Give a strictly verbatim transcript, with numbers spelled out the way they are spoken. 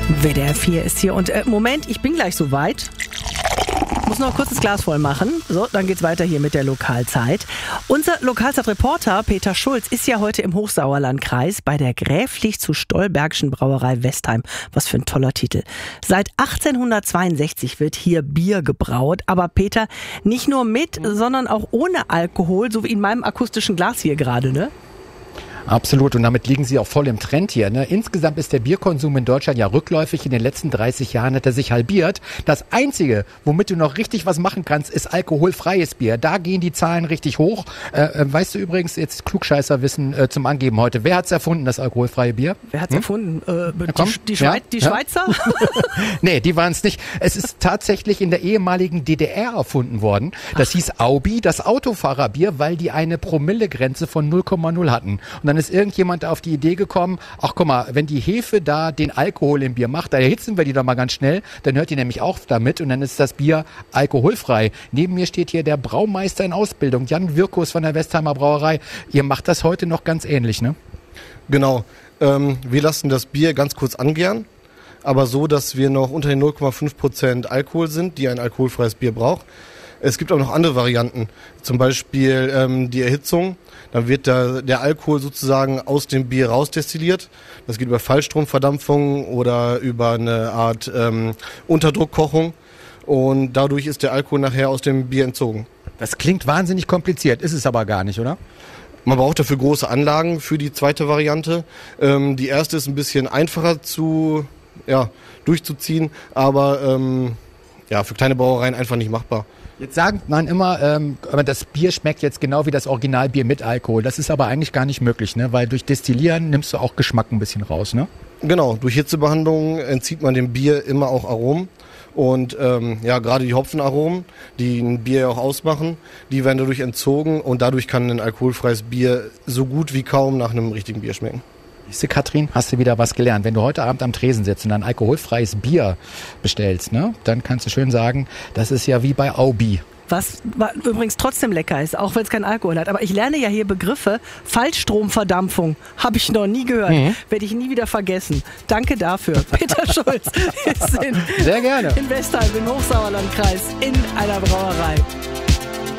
W D R vier ist hier und äh, Moment, ich bin gleich soweit. Muss noch kurz das Glas voll machen. So, dann geht's weiter hier mit der Lokalzeit. Unser Lokalzeitreporter Peter Schulz ist ja heute im Hochsauerlandkreis bei der Gräflich zu Stolbergschen Brauerei Westheim. Was für ein toller Titel. Seit achtzehnhundertzweiundsechzig wird hier Bier gebraut. Aber Peter, nicht nur mit, sondern auch ohne Alkohol, so wie in meinem akustischen Glas hier gerade, ne? Absolut, und damit liegen Sie auch voll im Trend hier. Ne? Insgesamt ist der Bierkonsum in Deutschland ja rückläufig. In den letzten dreißig Jahren hat er sich halbiert. Das Einzige, womit du noch richtig was machen kannst, ist alkoholfreies Bier. Da gehen die Zahlen richtig hoch. Äh, weißt du übrigens, jetzt Klugscheißerwissen äh, zum Angeben heute. Wer hat's erfunden, das alkoholfreie Bier? Wer hat's hm? erfunden? Äh, Na, komm. Die, die, Schweiz, ja? die Schweizer? Nee, die waren es nicht. Es ist tatsächlich in der ehemaligen D D R erfunden worden. Das Ach. hieß Aubi, das Autofahrerbier, weil die eine Promillegrenze von null Komma null hatten. Und dann ist irgendjemand auf die Idee gekommen, ach guck mal, wenn die Hefe da den Alkohol im Bier macht, da erhitzen wir die doch mal ganz schnell, dann hört die nämlich auch damit und dann ist das Bier alkoholfrei. Neben mir steht hier der Braumeister in Ausbildung, Jan Wirkus von der Westheimer Brauerei. Ihr macht das heute noch ganz ähnlich, ne? Genau. Ähm, wir lassen das Bier ganz kurz angären, aber so, dass wir noch unter den null Komma fünf Prozent Alkohol sind, die ein alkoholfreies Bier braucht. Es gibt auch noch andere Varianten, zum Beispiel ähm, die Erhitzung. Dann wird da der Alkohol sozusagen aus dem Bier rausdestilliert. Das geht über Fallstromverdampfung oder über eine Art ähm, Unterdruckkochung. Und dadurch ist der Alkohol nachher aus dem Bier entzogen. Das klingt wahnsinnig kompliziert, ist es aber gar nicht, oder? Man braucht dafür große Anlagen für die zweite Variante. Ähm, die erste ist ein bisschen einfacher zu, ja, durchzuziehen, aber ähm, ja, für kleine Brauereien einfach nicht machbar. Jetzt sagt man immer, ähm, das Bier schmeckt jetzt genau wie das Originalbier mit Alkohol. Das ist aber eigentlich gar nicht möglich, ne? Weil durch Destillieren nimmst du auch Geschmack ein bisschen raus, ne? Genau, durch Hitzebehandlung entzieht man dem Bier immer auch Aromen. Und ähm, ja, gerade die Hopfenaromen, die ein Bier auch ausmachen, die werden dadurch entzogen und dadurch kann ein alkoholfreies Bier so gut wie kaum nach einem richtigen Bier schmecken. Siehste, Katrin, hast du wieder was gelernt. Wenn du heute Abend am Tresen sitzt und ein alkoholfreies Bier bestellst, ne, dann kannst du schön sagen, das ist ja wie bei Aubi. Was übrigens trotzdem lecker ist, auch wenn es keinen Alkohol hat. Aber ich lerne ja hier Begriffe. Fallstromverdampfung habe ich noch nie gehört. Mhm. Werde ich nie wieder vergessen. Danke dafür. Peter Schulz ist in, Sehr gerne. in Westheim, im Hochsauerlandkreis, in einer Brauerei.